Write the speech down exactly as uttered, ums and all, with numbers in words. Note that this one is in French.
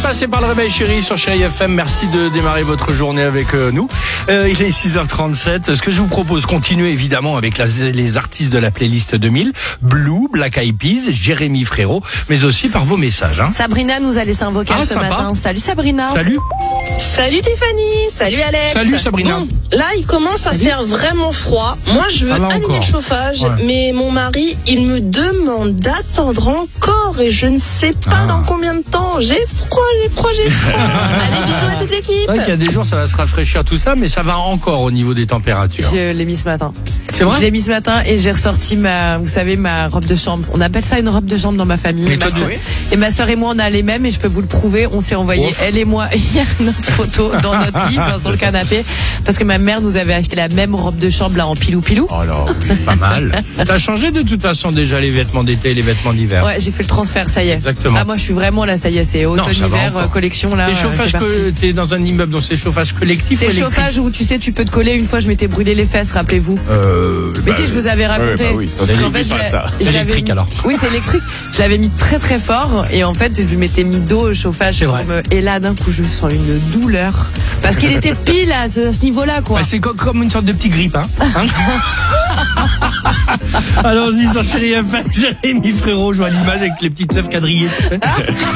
passez par le Réveil Chéri sur Chéri F M. Merci de démarrer votre journée avec euh, nous. Euh, il est six heures trente-sept. Ce que je vous propose, continuer évidemment avec la, les artistes de la playlist deux mille. Blue, Black Eyed Peas, Jérémy Frérot, mais aussi par vos messages. Hein. Sabrina nous a laissé un vocal ah, ce sympa. matin. Salut Sabrina. Salut. Salut Tiffany, salut Alex. Salut Sabrina. Bon, là, il commence à faire vraiment froid. Moi, je veux allumer encore. le chauffage, Ouais. mais mon mari, il me demande d'attendre encore et je ne sais pas Ah. dans combien de temps. J'ai froid, j'ai froid, j'ai froid. Allez, bisous à toute l'équipe. C'est vrai qu'il y a des jours, ça va se rafraîchir tout ça, mais ça va encore au niveau des températures. Je l'ai mis ce matin. C'est vrai? Je l'ai mis ce matin et j'ai ressorti ma, vous savez, ma robe de chambre. On appelle ça une robe de chambre dans ma famille. Mais Et ma, toi, soeur, oui. et ma soeur et moi, on a les mêmes et je peux vous le prouver. On s'est envoyé, Ouf. elle et moi, hier, notre photo dans notre lit, enfin, sur le canapé. Parce que ma mère nous avait acheté la même robe de chambre là en pilou-pilou. Oh là, oui, pas mal. T'as changé de toute façon déjà les vêtements d'été et les vêtements d'hiver. Ouais, j'ai fait le transfert, ça y est. Exactement. Ah, moi, je suis vraiment là, ça y est, c'est Non, ça va automne-hiver, encore. collection là. T'es euh, chauffage c'est parti. que t'es dans un immeuble, donc c'est chauffage collectif. C'est ou électrique? chauffage où tu sais, tu peux te coller. Une fois, je m'étais brûlé les fesses, rappelez-vous. Euh, Mais bah, si, je vous avais raconté. ouais, bah oui, ça, Parce c'est qu'en fait, je électrique, l'ai- ça. je C'est l'avais électrique, mis- alors. Oui, c'est électrique. Je l'avais mis très très fort et en fait, je m'étais mis dos au chauffage. C'est pour vrai. me- Et là, d'un coup, je sens une douleur. Parce qu'il était pile à ce, ce niveau-là, quoi. bah, c'est co- comme une sorte de petit grippe, hein, hein. Allons-y sur Chéri F M, Jérémy Frérot, je vois l'image avec les petites sèvres quadrillées. Tu sais.